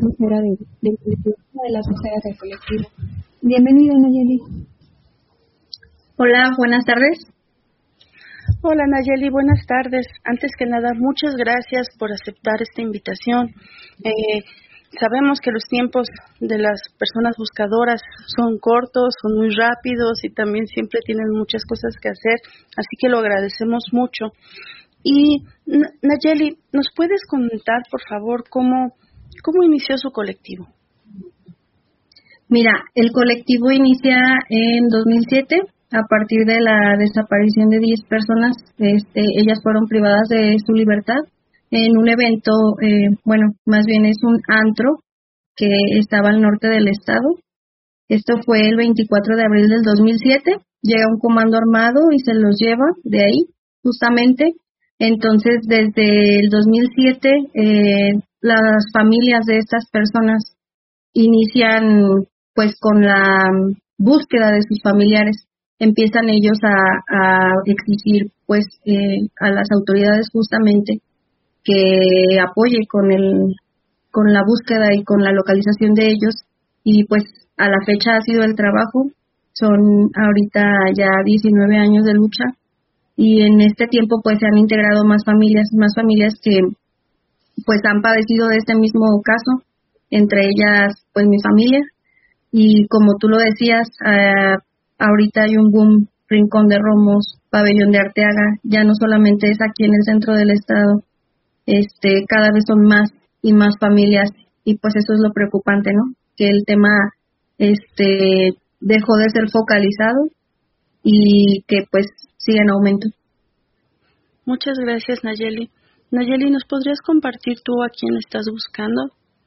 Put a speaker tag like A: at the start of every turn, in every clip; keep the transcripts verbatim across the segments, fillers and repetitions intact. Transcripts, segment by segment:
A: vocera de, del colectivo, una de las voceras del colectivo. Bienvenida, Nayeli.
B: Hola, buenas tardes.
C: Hola Nayeli, buenas tardes. Antes que nada, muchas gracias por aceptar esta invitación. Eh, sabemos que los tiempos de las personas buscadoras son cortos, son muy rápidos y también siempre tienen muchas cosas que hacer, así que lo agradecemos mucho. Y Nayeli, ¿nos puedes contar, por favor, cómo, cómo inició su colectivo?
B: Mira, el colectivo inicia en dos mil siete. A partir de la desaparición de diez personas, este, ellas fueron privadas de su libertad en un evento, eh, bueno, más bien es un antro que estaba al norte del estado. Esto fue el veinticuatro de abril del dos mil siete. Llega un comando armado y se los lleva de ahí, justamente. Entonces, desde el dos mil siete, eh, las familias de estas personas inician, pues, con la búsqueda de sus familiares. Empiezan ellos a, a exigir pues eh, a las autoridades justamente que apoye con el con la búsqueda y con la localización de ellos, y pues a la fecha ha sido el trabajo. Son ahorita ya diecinueve años de lucha, y en este tiempo pues se han integrado más familias, más familias que pues han padecido de este mismo caso, entre ellas pues mi familia. Y como tú lo decías, uh, ahorita hay un boom, Rincón de Romos, Pabellón de Arteaga, ya no solamente es aquí en el centro del estado, este, cada vez son más y más familias, y pues eso es lo preocupante, ¿no? Que el tema este dejó de ser focalizado y que pues sigue en aumento.
C: Muchas gracias, Nayeli. Nayeli, ¿nos podrías compartir tú a quién estás buscando?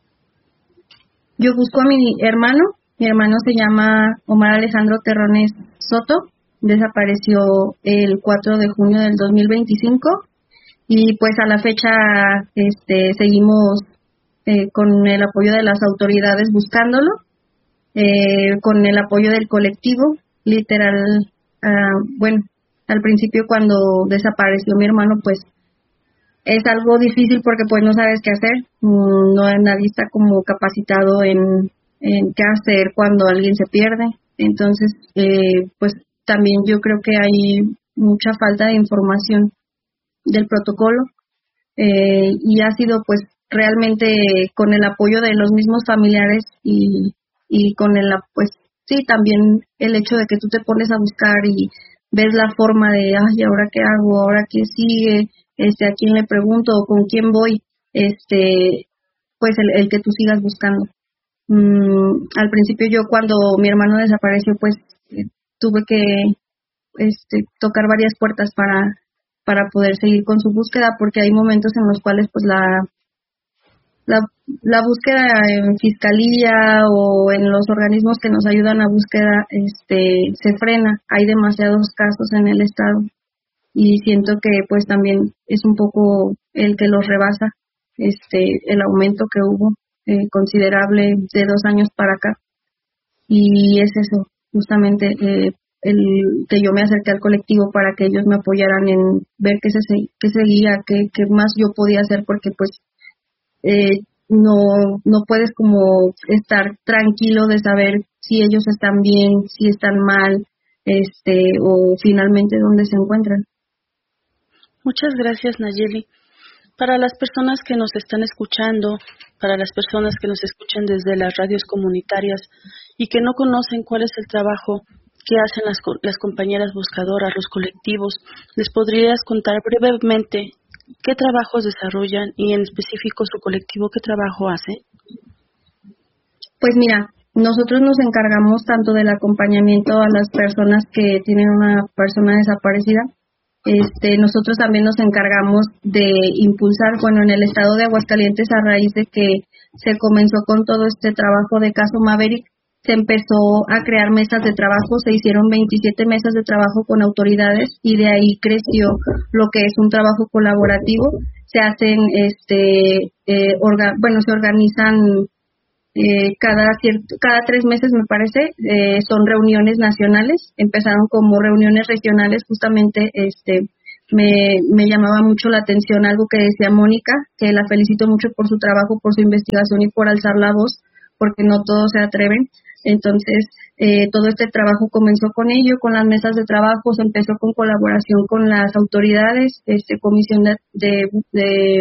B: Yo busco a mi hermano. Mi hermano se llama Omar Alejandro Terrones Soto, desapareció el cuatro de junio del dos mil veinticinco, y pues a la fecha este seguimos eh, con el apoyo de las autoridades buscándolo, eh, con el apoyo del colectivo, literal. Uh, bueno, al principio cuando desapareció mi hermano, pues es algo difícil porque pues no sabes qué hacer, no nadie está como capacitado en en qué hacer cuando alguien se pierde. Entonces, eh, pues también yo creo que hay mucha falta de información del protocolo, eh, y ha sido pues realmente con el apoyo de los mismos familiares y, y con el, pues sí, también el hecho de que tú te pones a buscar y ves la forma de, ay, ¿ahora qué hago? ¿Ahora qué sigue? Este, ¿a quién le pregunto? ¿O con quién voy? Este, pues el, el que tú sigas buscando. Mm, al principio yo cuando mi hermano desapareció pues eh, tuve que este, tocar varias puertas para para poder seguir con su búsqueda, porque hay momentos en los cuales pues la la, la búsqueda en fiscalía o en los organismos que nos ayudan a búsqueda este se frena. Hay demasiados casos en el estado y siento que pues también es un poco el que los rebasa este el aumento que hubo Eh, considerable de dos años para acá, y es eso justamente eh, el que yo me acerqué al colectivo para que ellos me apoyaran en ver qué se qué seguía, qué, qué más yo podía hacer, porque pues eh, no no puedes como estar tranquilo de saber si ellos están bien, si están mal, este o finalmente dónde se encuentran.
C: Muchas gracias, Nayeli. Para las personas que nos están escuchando, para las personas que nos escuchan desde las radios comunitarias y que no conocen cuál es el trabajo que hacen las, las compañeras buscadoras, los colectivos, ¿les podrías contar brevemente qué trabajos desarrollan y en específico su colectivo qué trabajo hace?
B: Pues mira, nosotros nos encargamos tanto del acompañamiento a las personas que tienen una persona desaparecida. Este, nosotros también nos encargamos de impulsar, bueno, en el estado de Aguascalientes, a raíz de que se comenzó con todo este trabajo de caso Maverick, se empezó a crear mesas de trabajo, se hicieron veintisiete mesas de trabajo con autoridades, y de ahí creció lo que es un trabajo colaborativo. Se hacen, este, eh, orga, bueno, se organizan Eh, cada cierto, cada tres meses me parece, eh, son reuniones nacionales. Empezaron como reuniones regionales, justamente este me, me llamaba mucho la atención algo que decía Mónica, que la felicito mucho por su trabajo, por su investigación y por alzar la voz, porque no todos se atreven. Entonces, eh, todo este trabajo comenzó con ello, con las mesas de trabajo, se empezó con colaboración con las autoridades, este, comisión de, de, de,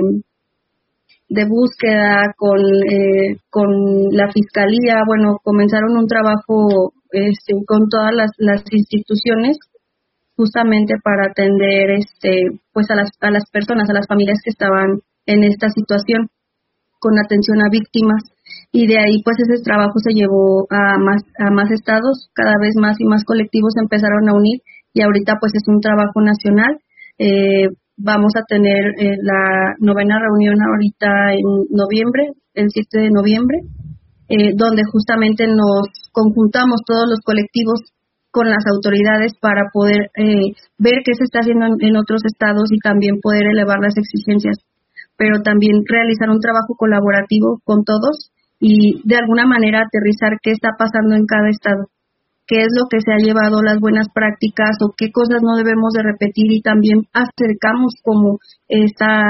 B: de búsqueda, con, eh, con la fiscalía. Bueno, comenzaron un trabajo este, con todas las, las instituciones, justamente para atender este pues a las a las personas, a las familias que estaban en esta situación, con atención a víctimas, y de ahí pues ese trabajo se llevó a más a más estados, cada vez más y más colectivos se empezaron a unir, y ahorita pues es un trabajo nacional. Eh, vamos a tener eh, la novena reunión ahorita en noviembre, el siete de noviembre, eh, donde justamente nos conjuntamos todos los colectivos con las autoridades para poder eh, ver qué se está haciendo en, en otros estados y también poder elevar las exigencias, pero también realizar un trabajo colaborativo con todos y de alguna manera aterrizar qué está pasando en cada estado, qué es lo que se ha llevado, las buenas prácticas o qué cosas no debemos de repetir, y también acercamos como esta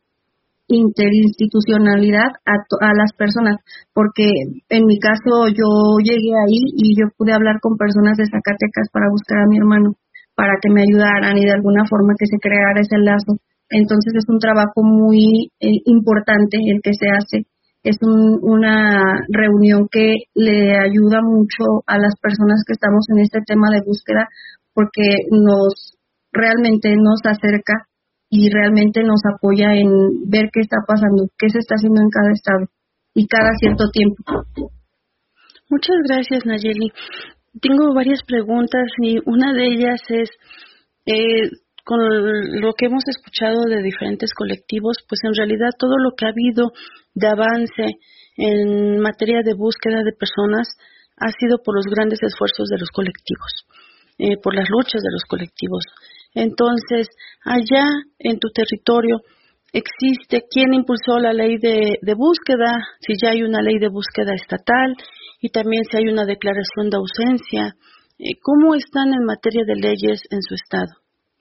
B: interinstitucionalidad a, a las personas, porque en mi caso yo llegué ahí y yo pude hablar con personas de Zacatecas para buscar a mi hermano, para que me ayudaran y de alguna forma que se creara ese lazo. Entonces es un trabajo muy eh, importante el que se hace, es un, una reunión que le ayuda mucho a las personas que estamos en este tema de búsqueda, porque nos realmente nos acerca y realmente nos apoya en ver qué está pasando, qué se está haciendo en cada estado y cada cierto tiempo.
C: Muchas gracias, Nayeli. Tengo varias preguntas y una de ellas es, eh, con lo que hemos escuchado de diferentes colectivos, pues en realidad todo lo que ha habido de avance en materia de búsqueda de personas ha sido por los grandes esfuerzos de los colectivos, eh, por las luchas de los colectivos. Entonces, allá en tu territorio, ¿existe quién impulsó la ley de, de búsqueda? Si ya hay una ley de búsqueda estatal y también si hay una declaración de ausencia. Eh, ¿Cómo están en materia de leyes en su estado?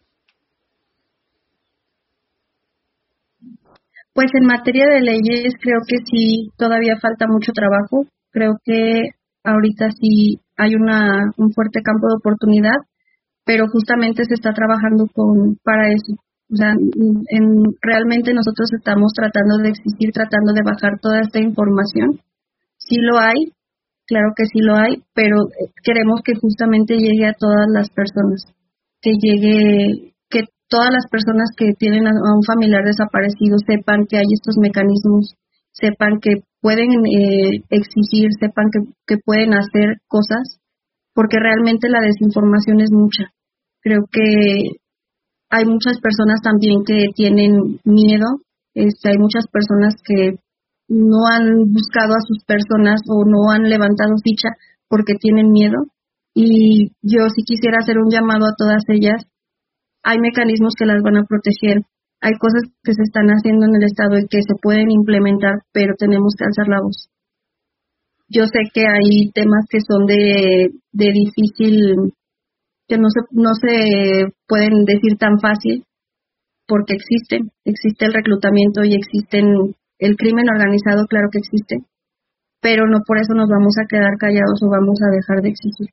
B: Pues en materia de leyes creo que sí, todavía falta mucho trabajo. Creo que ahorita sí hay una un fuerte campo de oportunidad, pero justamente se está trabajando con para eso. O sea, en, realmente nosotros estamos tratando de existir, tratando de bajar toda esta información. Sí lo hay, claro que sí lo hay, pero queremos que justamente llegue a todas las personas, que llegue, que todas las personas que tienen a, a un familiar desaparecido sepan que hay estos mecanismos, sepan que pueden eh, exigir, sepan que, que pueden hacer cosas, porque realmente la desinformación es mucha. Creo que hay muchas personas también que tienen miedo, este, hay muchas personas que no han buscado a sus personas o no han levantado ficha porque tienen miedo, y yo sí quisiera hacer un llamado a todas ellas. Hay mecanismos que las van a proteger, hay cosas que se están haciendo en el estado y que se pueden implementar, pero tenemos que alzar la voz. Yo sé que hay temas que son de, de difícil, que no se, no se pueden decir tan fácil, porque existen, existe el reclutamiento y existen el crimen organizado, claro que existe, pero no por eso nos vamos a quedar callados o vamos a dejar de exigir.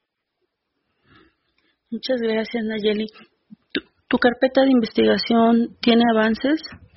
C: Muchas gracias, Nayeli. ¿Tu, tu carpeta de investigación tiene avances?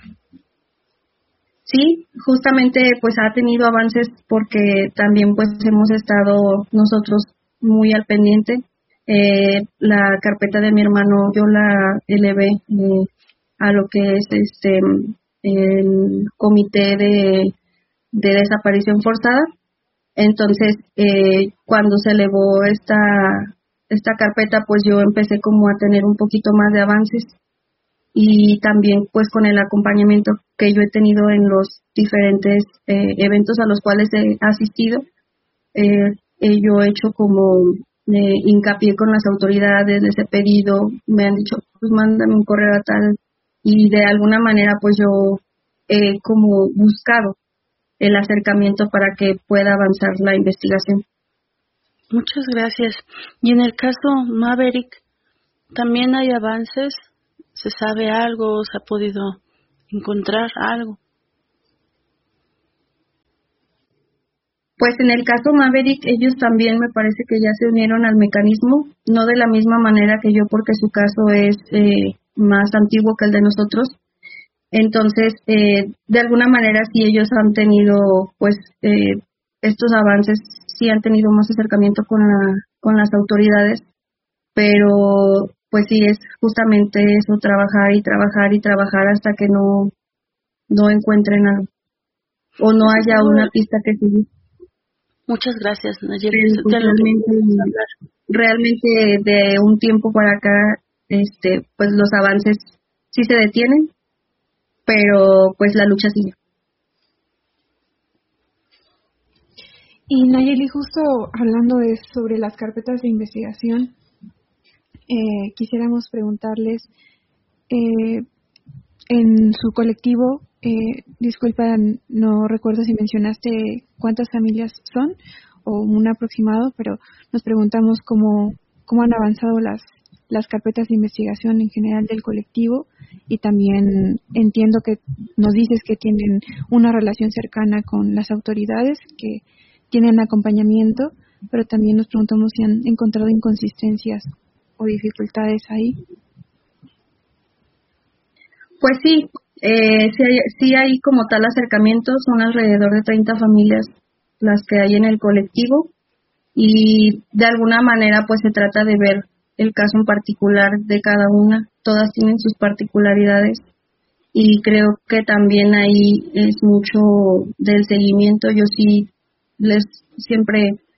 B: Sí, justamente pues ha tenido avances porque también pues hemos estado nosotros muy al pendiente. Eh, la carpeta de mi hermano yo la elevé eh, a lo que es este el comité de, de desaparición forzada. Entonces eh, cuando se elevó esta esta carpeta, pues yo empecé como a tener un poquito más de avances, y también pues con el acompañamiento que yo he tenido en los diferentes eh, eventos a los cuales he asistido, eh, eh, yo he hecho como eh, hincapié con las autoridades, les he pedido, me han dicho, pues mándame un correo a tal, y de alguna manera pues yo he como buscado el acercamiento para que pueda avanzar la investigación.
C: Muchas gracias. Y en el caso Maverick, ¿también hay avances? ¿Se sabe algo? ¿Se ha podido encontrar algo?
B: Pues en el caso Maverick, ellos también me parece que ya se unieron al mecanismo, no de la misma manera que yo, porque su caso es eh, más antiguo que el de nosotros. Entonces, eh, de alguna manera sí ellos han tenido, pues, eh, estos avances, sí han tenido más acercamiento con la, con las autoridades, pero pues sí es justamente eso, trabajar y trabajar y trabajar hasta que no, no encuentren algo, o no haya una pista que seguir.
C: Muchas gracias, Nayeli.
B: Pues realmente, realmente de un tiempo para acá, este, pues los avances sí se detienen, pero pues la lucha sigue.
A: Y Nayeli, justo hablando de sobre las carpetas de investigación, eh, quisiéramos preguntarles, eh, en su colectivo, eh, disculpa, no recuerdo si mencionaste cuántas familias son o un aproximado, pero nos preguntamos cómo, cómo han avanzado las, las carpetas de investigación en general del colectivo, y también entiendo que nos dices que tienen una relación cercana con las autoridades, que tienen acompañamiento, pero también nos preguntamos si han encontrado inconsistencias o dificultades ahí.
B: Pues sí, eh, sí, hay, sí hay como tal acercamiento, son alrededor de treinta familias las que hay en el colectivo, y de alguna manera pues se trata de ver el caso en particular de cada una, todas tienen sus particularidades, y creo que también ahí es mucho del seguimiento. Yo sí les siempre